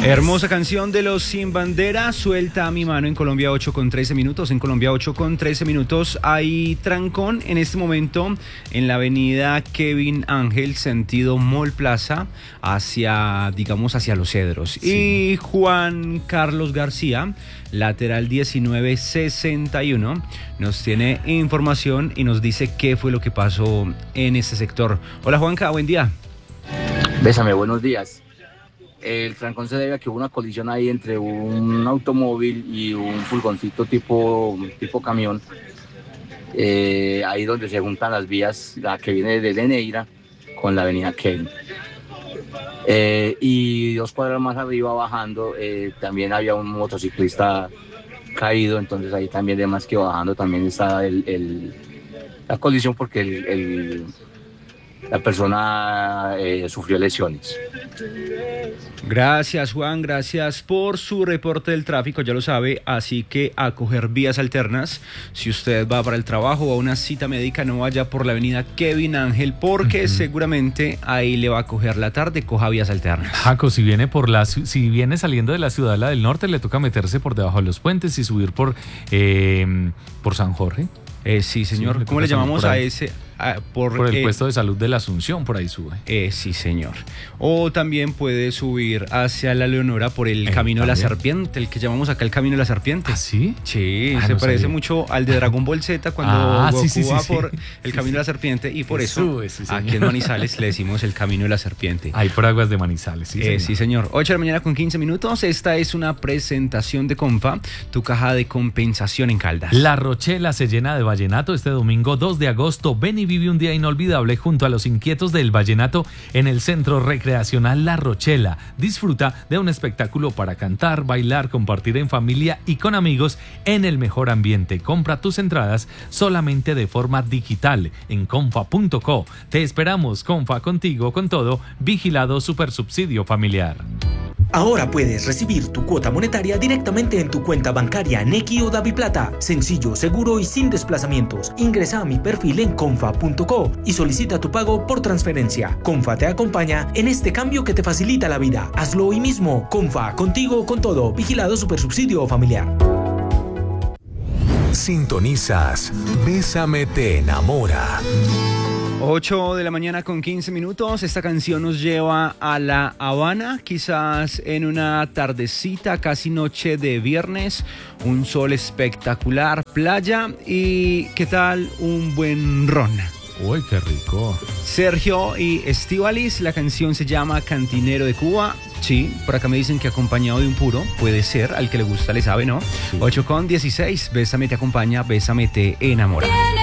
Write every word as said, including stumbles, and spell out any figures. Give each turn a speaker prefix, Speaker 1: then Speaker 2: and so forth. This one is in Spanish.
Speaker 1: Hermosa canción de los Sin Bandera, Suelta a mi mano en Colombia ocho con trece minutos. En Colombia ocho con trece minutos hay trancón en este momento en la avenida Kevin Ángel, sentido Mall Plaza, hacia, digamos, hacia Los Cedros. Sí. Y Juan Carlos García, lateral diecinueve sesenta y uno, nos tiene información y nos dice qué fue lo que pasó en este sector. Hola Juanca, buen día.
Speaker 2: Bésame, buenos días. El trancón se debe a que hubo una colisión ahí entre un automóvil y un furgoncito tipo, tipo camión, eh, ahí donde se juntan las vías, la que viene de Neira con la avenida Kevin. Eh, y dos cuadras más arriba bajando, eh, también había un motociclista caído, entonces ahí también, además que bajando, también está el, el, la colisión porque el, el, la persona eh, sufrió lesiones.
Speaker 1: Gracias Juan, gracias por su reporte del tráfico, ya lo sabe, así que a coger vías alternas. Si usted va para el trabajo o a una cita médica, no vaya por la avenida Kevin Ángel porque uh-huh. seguramente ahí le va a coger la tarde, coja vías alternas.
Speaker 3: Jaco, si viene por la si viene saliendo de la Ciudadela del Norte, le toca meterse por debajo de los puentes y subir por eh, por San Jorge.
Speaker 1: Eh, sí, señor. Sí, ¿cómo le llamamos a ese? A,
Speaker 3: por, por el eh, puesto de salud de la Asunción, por ahí sube.
Speaker 1: Eh, sí, señor. O también puede subir hacia la Leonora por el eh, Camino de la Serpiente, el que llamamos acá el Camino de la Serpiente.
Speaker 3: ¿Ah, sí?
Speaker 1: Sí, ah, se no parece sabía. mucho al de Dragon Ball Z cuando
Speaker 3: ah,
Speaker 1: Goku
Speaker 3: sí, sí,
Speaker 1: va
Speaker 3: sí,
Speaker 1: por
Speaker 3: sí.
Speaker 1: el Camino sí, de la Serpiente y por eso
Speaker 3: sube, sí,
Speaker 1: aquí en Manizales le decimos el Camino de la Serpiente.
Speaker 3: Ahí por aguas de Manizales, sí,
Speaker 1: eh,
Speaker 3: señor.
Speaker 1: Sí, señor. ocho de la mañana con quince minutos. Esta es una presentación de Comfa, tu caja de compensación en Caldas.
Speaker 3: La Rochela se llena de vallenato este domingo dos de agosto. Ven y vive un día inolvidable junto a los inquietos del vallenato en el Centro Recreacional La Rochela. Disfruta de un espectáculo para cantar, bailar, compartir en familia y con amigos en el mejor ambiente. Compra tus entradas solamente de forma digital en confa punto co. Te esperamos. Confa, contigo, con todo. Vigilado Supersubsidio Familiar.
Speaker 4: Ahora puedes recibir tu cuota monetaria directamente en tu cuenta bancaria Nequi o DaviPlata. Sencillo, seguro y sin desplazamientos. Ingresa a mi perfil en confa punto co y solicita tu pago por transferencia. Confa te acompaña en este cambio que te facilita la vida. Hazlo hoy mismo. Confa, contigo con todo. Vigilado Supersubsidio Familiar.
Speaker 5: Sintonizas Bésame te enamora.
Speaker 1: ocho de la mañana con quince minutos. Esta canción nos lleva a La Habana, quizás en una tardecita, casi noche de viernes, un sol espectacular, playa y ¿qué tal? Un buen ron.
Speaker 3: Uy, qué rico.
Speaker 1: Sergio y Estíbaliz, la canción se llama Cantinero de Cuba. Sí, por acá me dicen que acompañado de un puro, puede ser, al que le gusta le sabe, ¿no? Sí. ocho con dieciséis, Bésame te acompaña, Bésame te enamora.